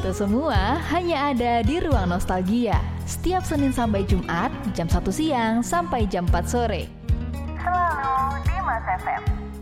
Itu semua hanya ada di Ruang Nostalgia. Setiap Senin sampai Jumat, jam 1 siang sampai jam 4 sore. Selalu di Mas FM.